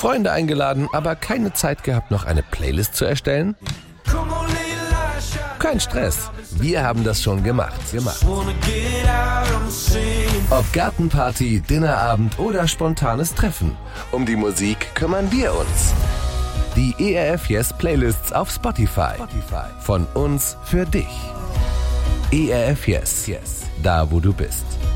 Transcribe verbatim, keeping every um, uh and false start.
Freunde eingeladen, aber keine Zeit gehabt, noch eine Playlist zu erstellen? Kein Stress, wir haben das schon gemacht. gemacht. Ob Gartenparty, Dinnerabend oder spontanes Treffen, um die Musik kümmern wir uns. Die E R F Yes Playlists auf Spotify. Von uns für dich. E R F Yes, da wo du bist.